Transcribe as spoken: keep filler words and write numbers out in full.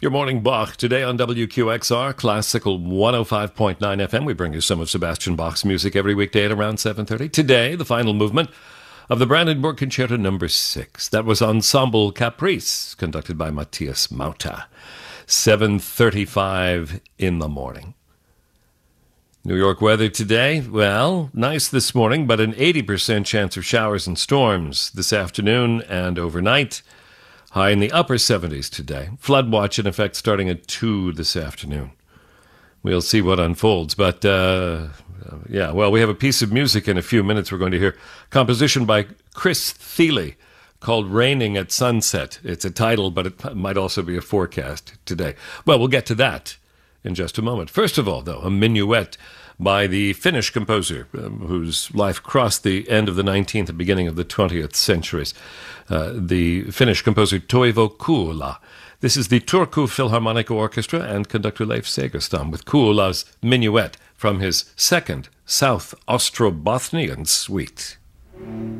Your morning Bach today on W Q X R, Classical one oh five point nine F M. We bring you some of Sebastian Bach's music every weekday at around seven thirty. Today, the final movement of the Brandenburg Concerto number six. That was Ensemble Caprice, conducted by Matthias Mauta. seven thirty-five in the morning. New York weather today, well, nice this morning, but an eighty percent chance of showers and storms this afternoon and overnight. High in the upper seventies today. Flood watch in effect starting at two this afternoon. We'll see what unfolds. But, uh, yeah, well, we have a piece of music in a few minutes. We're going to hear composition by Chris Thile called Raining at Sunset. It's a title, but it might also be a forecast today. Well, we'll get to that in just a moment. First of all, though, a minuet by the Finnish composer um, whose life crossed the end of the nineteenth and beginning of the twentieth centuries. Uh, the Finnish composer Toivo Kuula. This is the Turku Philharmonic Orchestra and conductor Leif Segerstam with Kuula's minuet from his second South Ostrobothnian suite.